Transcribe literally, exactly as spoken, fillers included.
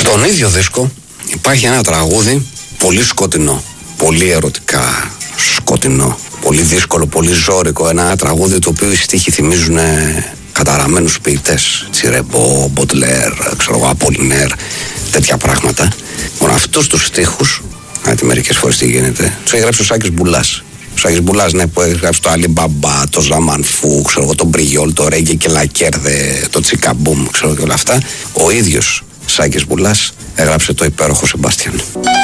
Στον ίδιο δίσκο υπάρχει ένα τραγούδι πολύ σκοτεινό, πολύ ερωτικά σκοτεινό, πολύ δύσκολο, πολύ ζώρικο. Ένα τραγούδι το οποίο οι στίχοι θυμίζουν καταραμένους ποιητές, Τσιρεμπό, Μποτλέρ, ξέρω εγώ, Απολινέρ, τέτοια πράγματα. Μόνο αυτούς τους στίχους, γιατί μερικές φορές τι γίνεται, τους έχει γράψει ο Σάκης Μπουλάς. Ο Σάκης Μπουλάς, ναι, που έχει γράψει το Αλιμπαμπά, το Ζαμανφού, ξέρω εγώ, τον Μπριγιόλ, το Ρέγγε και Λακέρδε, το Τσικαμπούμ, ξέρω και όλα αυτά. Ο ίδιος Σάκης Μπουλάς έγραψε το υπέροχο Σεμπάστιαν.